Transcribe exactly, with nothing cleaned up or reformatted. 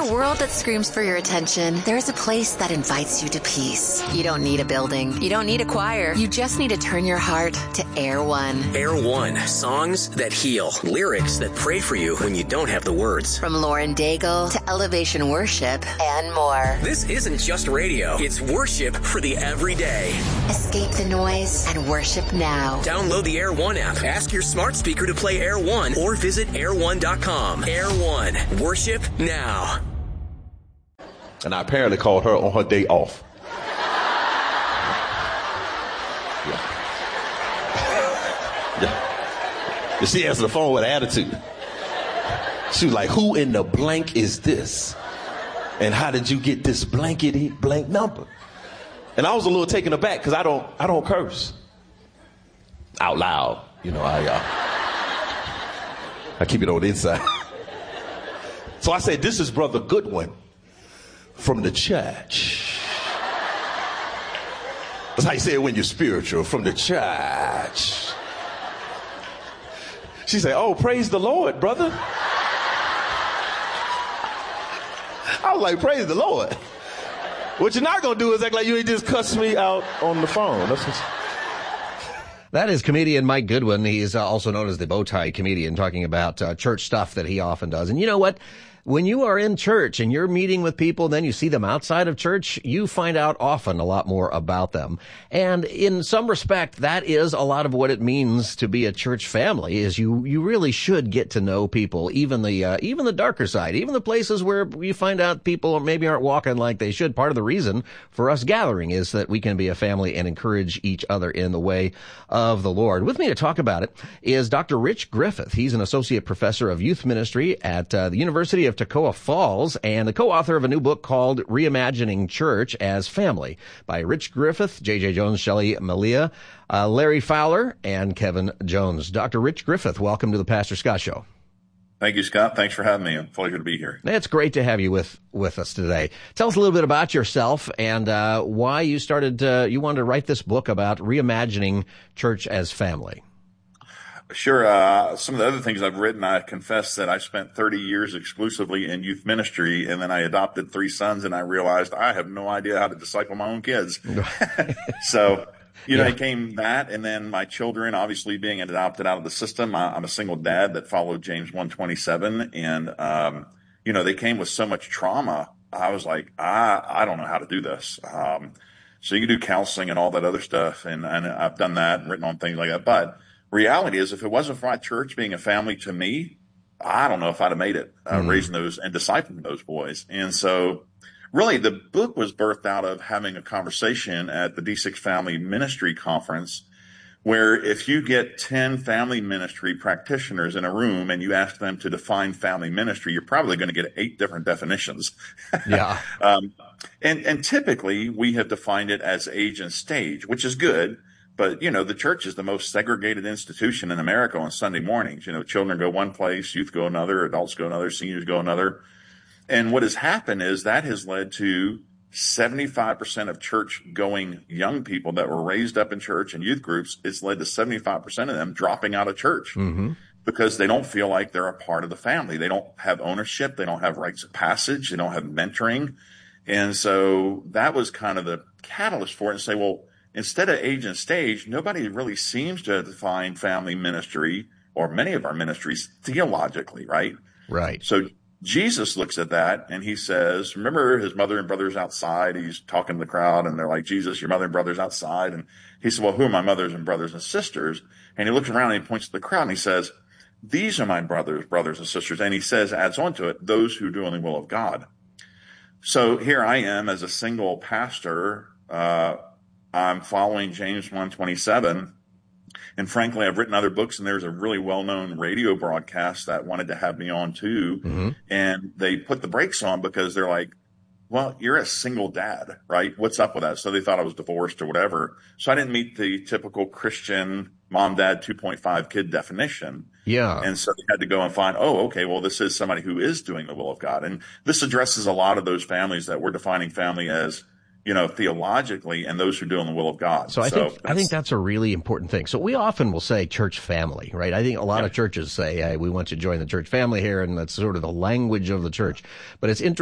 a world that screams for your attention, there's a place that invites you to peace. You don't need a building. You don't need a choir. You just need to turn your heart to Air One. Air One. Songs that heal. Lyrics that pray for you when you don't have the words. From Lauren Daigle to Elevation Worship and more. This isn't just radio. It's worship for the everyday. Escape the noise and worship now. Download the Air One app. Ask your smart speaker to play Air One or visit air one dot com. Air One. Worship now. And I apparently called her on her day off. Yeah. Yeah. And she answered the phone with an attitude. She was like, who in the blank is this? And how did you get this blankety blank number? And I was a little taken aback because I don't I don't curse out loud. You know, I uh, I keep it on the inside. So I said, this is Brother Goodwin from the church. That's how you say it when you're spiritual, from the church. She said, oh, praise the Lord, brother. I was like, praise the Lord. What you're not going to do is act like you ain't just cuss me out on the phone. That's what. That is comedian Mike Goodwin. He's uh, also known as the Bowtie Comedian, talking about uh, church stuff that he often does. And you know what? When you are in church and you're meeting with people, then you see them outside of church, you find out often a lot more about them. And in some respect, that is a lot of what it means to be a church family, is you, you really should get to know people, even the, uh, even the darker side, even the places where you find out people maybe aren't walking like they should. Part of the reason for us gathering is that we can be a family and encourage each other in the way of the Lord. With me to talk about it is Doctor Rich Griffith. He's an associate professor of youth ministry at uh, the University of Toccoa Falls and the co-author of a new book called Reimagining Church as Family by Rich Griffith, J J Jones, Shelley Malia, uh, Larry Fowler, and Kevin Jones. Doctor Rich Griffith, welcome to the Pastor Scott Show. Thank you, Scott. Thanks for having me. It's a pleasure to be here. It's great to have you with, with us today. Tell us a little bit about yourself and uh, why you started, uh, you wanted to write this book about reimagining church as family. Sure. Uh, some of the other things I've written, I confess that I spent thirty years exclusively in youth ministry, and then I adopted three sons, and I realized I have no idea how to disciple my own kids. So, you know, yeah. it came that, and then my children, obviously being adopted out of the system. I, I'm a single dad that followed James one twenty-seven, and, um, you know, they came with so much trauma. I was like, I, I don't know how to do this. Um, so you can do counseling and all that other stuff, and, and I've done that and written on things like that. But reality is, if it wasn't for my church being a family to me, I don't know if I'd have made it, uh, mm-hmm. raising those and discipling those boys. And so really the book was birthed out of having a conversation at the D six Family Ministry Conference, where if you get ten family ministry practitioners in a room and you ask them to define family ministry, you're probably going to get eight different definitions. Yeah. um, and, and typically we have defined it as age and stage, which is good. But, you know, the church is the most segregated institution in America on Sunday mornings. You know, children go one place, youth go another, adults go another, seniors go another. And what has happened is that has led to seventy-five percent of church-going young people that were raised up in church and youth groups. It's led to seventy-five percent of them dropping out of church mm-hmm. because they don't feel like they're a part of the family. They don't have ownership. They don't have rites of passage. They don't have mentoring. And so that was kind of the catalyst for it, and say, well, instead of age and stage, nobody really seems to define family ministry, or many of our ministries, theologically, right? Right. So Jesus looks at that and he says, remember his mother and brothers outside? He's talking to the crowd and they're like, Jesus, your mother and brothers outside. And he said, well, who are my mothers and brothers and sisters? And he looks around and he points to the crowd and he says, these are my brothers, brothers and sisters. And he says, adds on to it, those who do the will of God. So here I am as a single pastor, uh, I'm following James one twenty-seven, and frankly, I've written other books, and there's a really well-known radio broadcast that wanted to have me on too, mm-hmm. and they put the brakes on because they're like, well, you're a single dad, right? What's up with that? So they thought I was divorced or whatever. So I didn't meet the typical Christian mom, dad, two point five kid definition. Yeah. And so they had to go and find, oh, okay, well, this is somebody who is doing the will of God. And this addresses a lot of those families that we're defining family as, you know, theologically, and those who do in the will of God. So I so think I think that's a really important thing. So we often will say church family, right? I think a lot yeah. of churches say, hey, we want you to join the church family here, and that's sort of the language of the church. But it's interesting.